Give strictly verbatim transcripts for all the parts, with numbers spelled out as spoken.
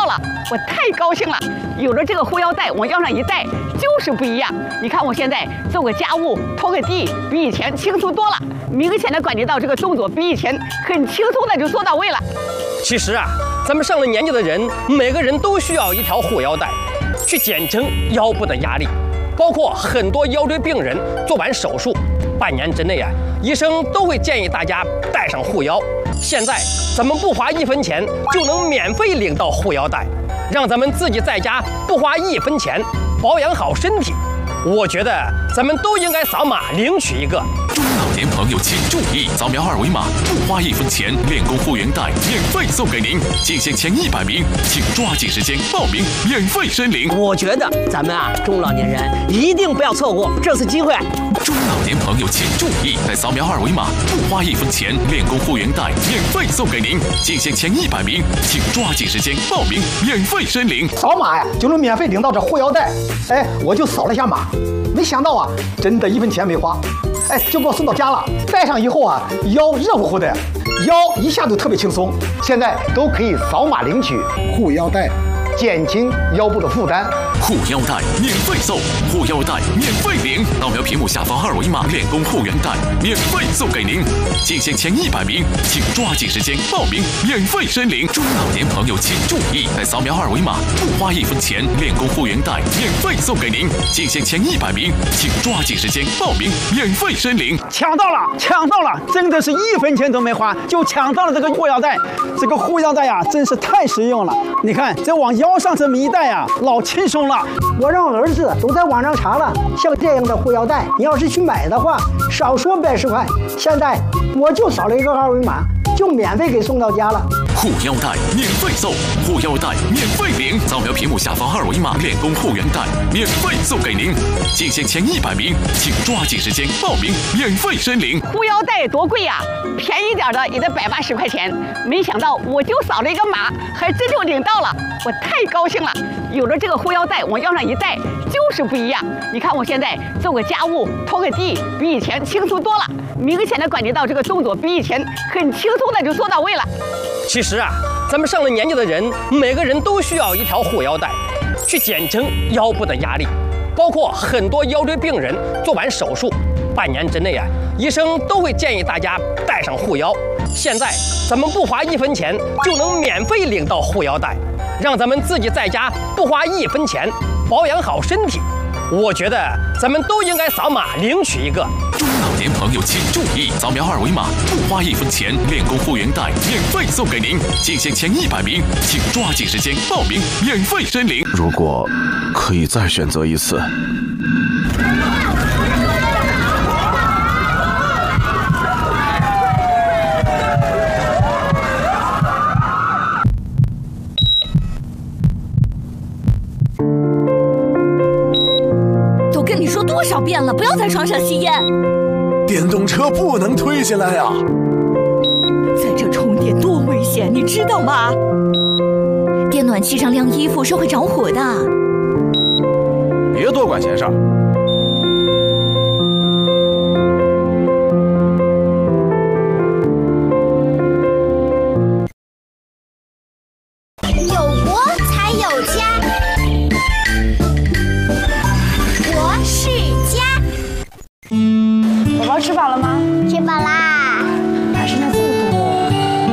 了，我太高兴了！有了这个护腰带往腰上一戴，就是不一样。你看我现在做个家务、拖个地，比以前轻松多了。明显的感觉到这个动作比以前很轻松的就做到位了。 其实啊，咱们上了年纪的人，每个人都需要一条护腰带，去减轻腰部的压力。包括很多腰椎病人做完手术，半年之内啊，医生都会建议大家带上护腰。现在咱们不花一分钱就能免费领到护腰带，让咱们自己在家不花一分钱保养好身体。我觉得咱们都应该扫码领取一个。 中老年朋友请注意，扫描二维码，不花一分钱，练功复原带免费送给您，仅限前一百名，请抓紧时间报名，免费申领。 我觉得咱们啊，中老年人一定不要错过这次机会。 中老年朋友请注意，在扫描二维码，不花一分钱，练功复原带免费送给您，仅限前一百名，请抓紧时间报名，免费申领。 扫码呀，就能免费领到这护腰带。哎，我就扫了一下码，没想到啊，真的一分钱没花。哎，就给我送到家了。戴上以后啊，腰热乎乎的，腰一下就特别轻松。现在都可以扫码领取护腰带，减轻腰部的负担。 护腰带免费送，护腰带免费领。扫描屏幕下方二维码，练功护原带免费送给您，仅限前一百名，请抓紧时间报名，免费申领。中老年朋友请注意，在扫描二维码，不花一分钱，练功护原带免费送给您，仅限前一百名，请抓紧时间报名，免费申领。 抢到了，抢到了！真的是一分钱都没花就抢到了这个护腰带。这个护腰带呀，真是太实用了。你看，这往腰上这么一戴呀，老轻松了。 我让儿子都在网上查了，像这样的护腰带，你要是去买的话，少说百十块。现在我就扫了一个二维码，就免费给送到家了。 护腰带免费送，护腰带免费领。扫描屏幕下方二维码，练功护原带免费送给您，仅限前一百名，请抓紧时间报名，免费申领。 护腰带多贵呀、啊，便宜点的也得百八十块钱。没想到我就扫了一个码，还真就领到了，我太高兴了！有了这个护腰带往腰上一戴，就是不一样。你看我现在做个家务、拖个地，比以前轻松多了。明显的感觉到这个动作比以前很轻松的就做到位了。 其实啊，咱们上了年纪的人，每个人都需要一条护腰带，去减轻腰部的压力。包括很多腰椎病人做完手术，半年之内啊，医生都会建议大家带上护腰。现在咱们不花一分钱就能免费领到护腰带，让咱们自己在家不花一分钱保养好身体。我觉得咱们都应该扫码领取一个。 中老年朋友请注意，扫描二维码，不花一分钱，练功复原带免费送给您，仅限前一百名，请抓紧时间报名，免费申领。 如果可以再选择一次。 跟你说多少遍了，不要在床上吸烟。 电动车不能推下来啊！ 在这充电多危险，你知道吗？电暖气上晾衣服是会着火的。 别多管闲事儿。 有国才有家。 宝宝吃饱了吗？ 吃饱啦。 咋剩下这么多？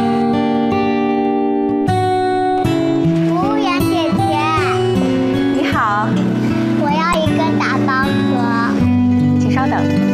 服务员姐姐， 你好， 我要一个打包盒。 请稍等。